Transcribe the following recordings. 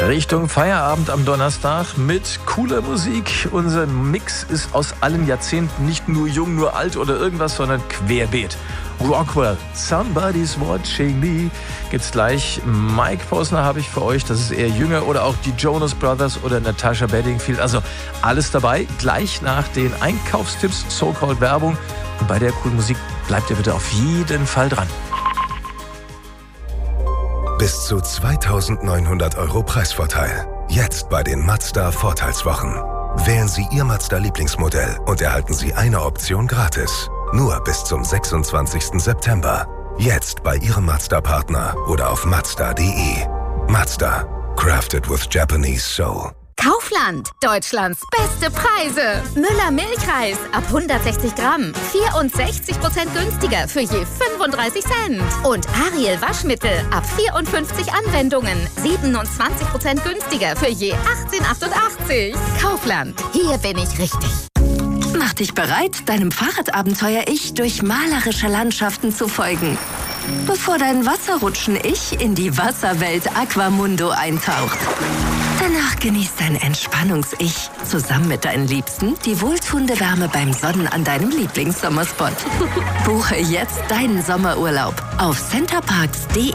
Richtung Feierabend am Donnerstag mit cooler Musik. Unser Mix ist aus allen Jahrzehnten, nicht nur jung, nur alt oder irgendwas, sondern querbeet. Rockwell, Somebody's Watching Me. Gibt's gleich. Mike Posner habe ich für euch, das ist eher jünger. Oder auch die Jonas Brothers oder Natasha Bedingfield. Also alles dabei. Gleich nach den Einkaufstipps, so-called Werbung. Und bei der coolen Musik bleibt ihr bitte auf jeden Fall dran. Bis zu 2.900 € Preisvorteil. Jetzt bei den Mazda Vorteilswochen. Wählen Sie Ihr Mazda-Lieblingsmodell und erhalten Sie eine Option gratis. Nur bis zum 26. September. Jetzt bei Ihrem Mazda-Partner oder auf Mazda.de. Mazda. Crafted with Japanese Soul. Kaufland. Deutschlands beste Preise. Müller Milchreis ab 160 Gramm. 64% günstiger für je 35 Cent. Und Ariel Waschmittel ab 54 Anwendungen. 27% günstiger für je 18,88. Kaufland. Hier bin ich richtig. Mach dich bereit, deinem Fahrradabenteuer-Ich durch malerische Landschaften zu folgen. Bevor dein Wasserrutschen-Ich in die Wasserwelt Aquamundo eintaucht. Danach genießt dein Entspannungs-Ich zusammen mit deinen Liebsten die wohltuende Wärme beim Sonnen an deinem Lieblingssommerspot. Buche jetzt deinen Sommerurlaub auf centerparks.de.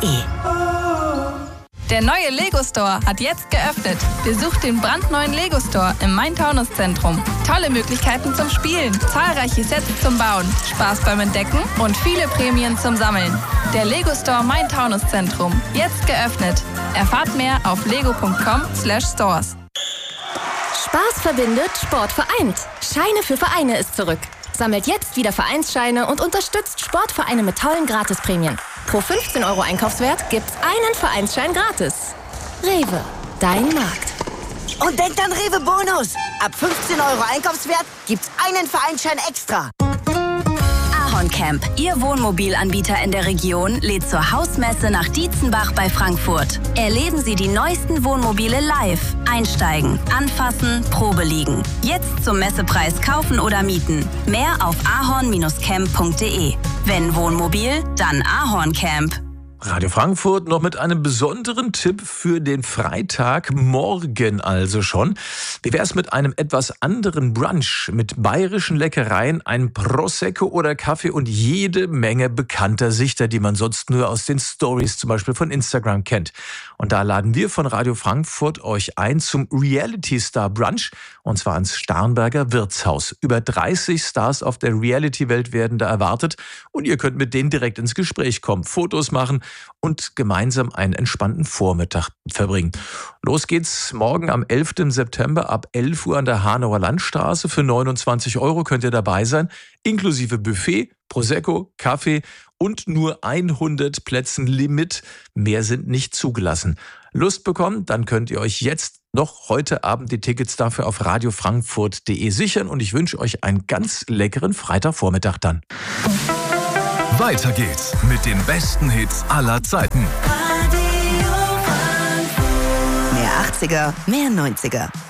Der neue Lego Store hat jetzt geöffnet. Besucht den brandneuen Lego Store im Main-Taunus-Zentrum. Tolle Möglichkeiten zum Spielen, zahlreiche Sets zum Bauen, Spaß beim Entdecken und viele Prämien zum Sammeln. Der Lego Store Main-Taunus-Zentrum. Jetzt geöffnet. Erfahrt mehr auf lego.com/stores. Spaß verbindet, Sport vereint. Scheine für Vereine ist zurück. Sammelt jetzt wieder Vereinsscheine und unterstützt Sportvereine mit tollen Gratisprämien. Pro 15 € Einkaufswert gibt's einen Vereinsschein gratis. Rewe, dein Markt. Und denkt an Rewe Bonus. Ab 15 € Einkaufswert gibt's einen Vereinsschein extra. Ahorn Camp, Ihr Wohnmobilanbieter in der Region, lädt zur Hausmesse nach Dietzenbach bei Frankfurt. Erleben Sie die neuesten Wohnmobile live. Einsteigen, anfassen, Probe liegen. Jetzt zum Messepreis kaufen oder mieten. Mehr auf ahorn-camp.de. Wenn Wohnmobil, dann Ahorn Camp. Radio Frankfurt noch mit einem besonderen Tipp für den Freitagmorgen also schon. Wie wär's mit einem etwas anderen Brunch mit bayerischen Leckereien, einem Prosecco oder Kaffee und jede Menge bekannter Sichter, die man sonst nur aus den Stories zum Beispiel von Instagram kennt. Und da laden wir von Radio Frankfurt euch ein zum Reality Star Brunch und zwar ans Starnberger Wirtshaus. Über 30 Stars auf der Reality-Welt werden da erwartet und ihr könnt mit denen direkt ins Gespräch kommen, Fotos machen und gemeinsam einen entspannten Vormittag verbringen. Los geht's morgen am 11. September ab 11 Uhr an der Hanauer Landstraße. Für 29 € könnt ihr dabei sein, inklusive Buffet, Prosecco, Kaffee und nur 100 Plätzen Limit. Mehr sind nicht zugelassen. Lust bekommen? Dann könnt ihr euch jetzt noch heute Abend die Tickets dafür auf radiofrankfurt.de sichern und ich wünsche euch einen ganz leckeren Freitagvormittag dann. Weiter geht's mit den besten Hits aller Zeiten. Mehr 80er, mehr 90er.